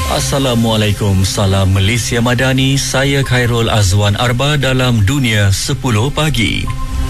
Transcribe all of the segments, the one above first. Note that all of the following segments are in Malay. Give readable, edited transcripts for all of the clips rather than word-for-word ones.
Assalamualaikum, salam Malaysia Madani. Saya Khairul Azwan Arba dalam Dunia 10 Pagi.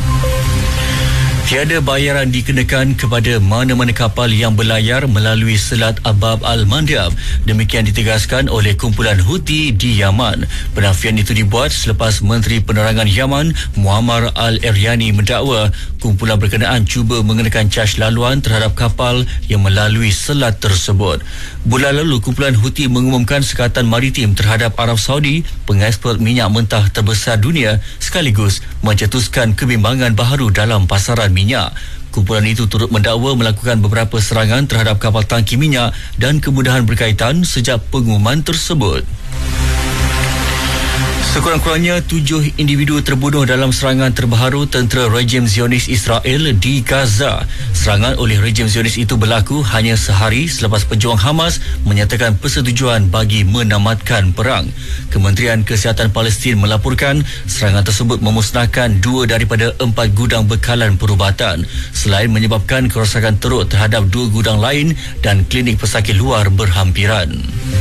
Tiada bayaran dikenakan kepada mana-mana kapal yang berlayar melalui Selat Bab Al-Mandab. Demikian ditegaskan oleh kumpulan Houthi di Yaman. Penafian itu dibuat selepas Menteri Penerangan Yaman, Muammar Al-Eryani mendakwa kumpulan berkenaan cuba mengenakan caj laluan terhadap kapal yang melalui selat tersebut. Bulan lalu, kumpulan Houthi mengumumkan sekatan maritim terhadap Arab Saudi, pengeksport minyak mentah terbesar dunia, sekaligus mencetuskan kebimbangan baharu dalam pasaran minyak. Kumpulan itu turut mendakwa melakukan beberapa serangan terhadap kapal tangki minyak dan kemudahan berkaitan sejak pengumuman tersebut. Sekurang-kurangnya 7 individu terbunuh dalam serangan terbaru tentera rejim Zionis Israel di Gaza. Serangan oleh rejim Zionis itu berlaku hanya sehari selepas pejuang Hamas menyatakan persetujuan bagi menamatkan perang. Kementerian Kesihatan Palestin melaporkan serangan tersebut memusnahkan 2 daripada 4 gudang bekalan perubatan, selain menyebabkan kerosakan teruk terhadap 2 gudang lain dan klinik pesakit luar berhampiran.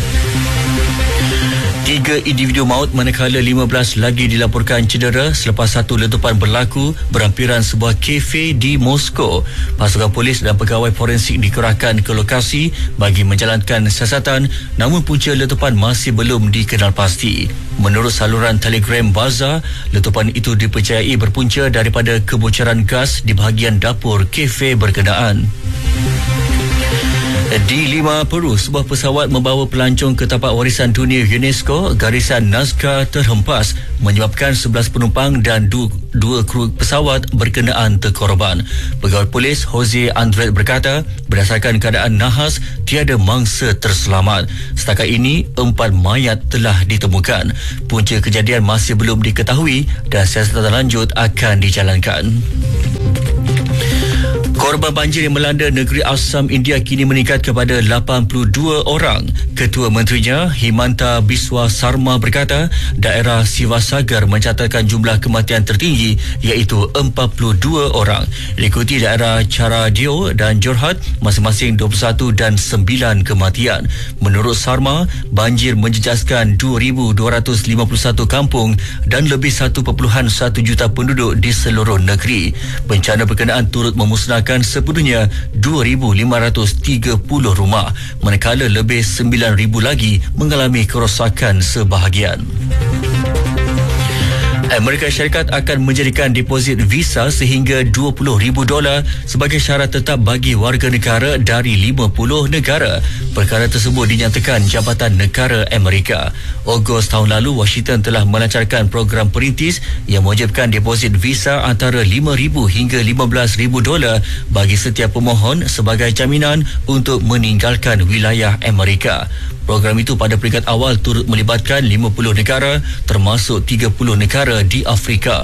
3 individu maut manakala 15 lagi dilaporkan cedera selepas satu letupan berlaku berhampiran sebuah kafe di Moskow. Pasukan polis dan pegawai forensik dikerahkan ke lokasi bagi menjalankan siasatan, namun punca letupan masih belum dikenal pasti. Menurut saluran Telegram Baza, letupan itu dipercayai berpunca daripada kebocoran gas di bahagian dapur kafe berkenaan. Di Lima, Peru, sebuah pesawat membawa pelancong ke tapak warisan dunia UNESCO garisan Nazca terhempas, menyebabkan 11 penumpang dan 2 kru pesawat berkenaan terkorban. Pegawai polis Jose Andres berkata, berdasarkan keadaan nahas, tiada mangsa terselamat. Setakat ini, 4 mayat telah ditemukan. Punca kejadian masih belum diketahui dan siasatan lanjut akan dijalankan. Korban banjir yang melanda negeri Assam, India kini meningkat kepada 82 orang. Ketua Menterinya, Himanta Biswa Sarma berkata, daerah Sivasagar mencatatkan jumlah kematian tertinggi iaitu 42 orang. Diikuti daerah Charadio dan Jorhat masing-masing 21 dan 9 kematian. Menurut Sarma, banjir menjejaskan 2,251 kampung dan lebih 1.1 juta penduduk di seluruh negeri. Bencana berkenaan turut memusnahkan sepenuhnya 2,530 rumah, manakala lebih 9,000 lagi mengalami kerosakan sebahagian. Amerika Syarikat akan menjadikan deposit visa sehingga $20,000 sebagai syarat tetap bagi warga negara dari 50 negara. Perkara tersebut dinyatakan Jabatan Negara Amerika. Ogos tahun lalu, Washington telah melancarkan program perintis yang mewajibkan deposit visa antara $5,000 hingga $15,000 bagi setiap pemohon sebagai jaminan untuk meninggalkan wilayah Amerika. Program itu pada peringkat awal turut melibatkan 50 negara termasuk 30 negara di Afrika.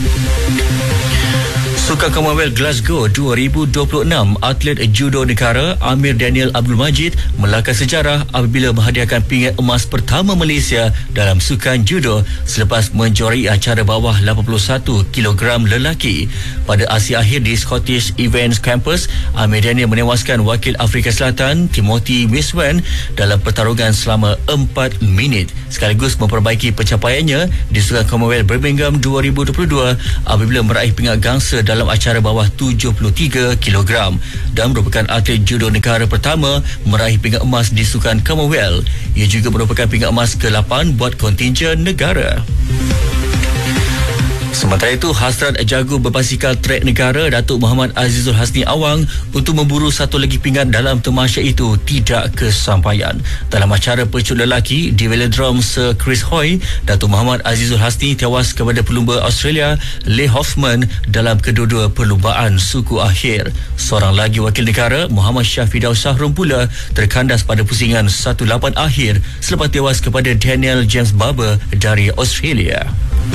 Sukan Commonwealth Glasgow 2026, atlet judo negara Amir Daniel Abdul Majid melangkah sejarah apabila menghadiahkan pingat emas pertama Malaysia dalam sukan judo selepas menjuarai acara bawah 81 kg lelaki. Pada aksi akhir di Scottish Events Campus, Amir Daniel menewaskan wakil Afrika Selatan Timothy Miswen dalam pertarungan selama 4 minit, sekaligus memperbaiki pencapaiannya di Sukan Commonwealth Birmingham 2022 apabila meraih pingat gangsa dalam acara bawah 73 kg dan merupakan atlet judo negara pertama meraih pingat emas di Sukan Commonwealth. Ia juga merupakan pingat emas ke-8 buat kontingen negara. Sementara itu, hasrat jago berbasikal trek negara Datuk Muhammad Azizul Hasni Awang untuk memburu satu lagi pingat dalam tamasya itu tidak kesampaian. Dalam acara pecut lelaki di Velodrome Sir Chris Hoy, Datuk Muhammad Azizul Hasni tewas kepada pelumba Australia Leigh Hoffman dalam kedua-dua perlumbaan suku akhir. Seorang lagi wakil negara, Muhammad Syafidaw Shahrum pula terkandas pada pusingan 1-8 akhir selepas tewas kepada Daniel James Barber dari Australia.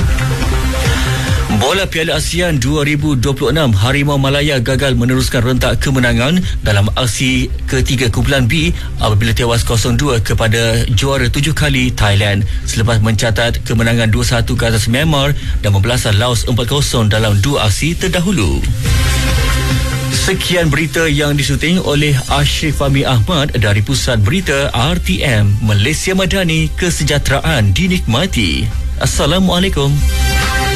Bola Piala ASEAN 2026, Harimau Malaya gagal meneruskan rentak kemenangan dalam aksi ketiga kumpulan B apabila tewas 0-2 kepada juara 7 kali Thailand selepas mencatat kemenangan 2-1 ke atas Myanmar dan membelasan Laos 4-0 dalam 2 aksi terdahulu. Sekian berita yang disuting oleh Ashrif Fahmi Ahmad dari Pusat Berita RTM. Malaysia Madani, kesejahteraan dinikmati. Assalamualaikum.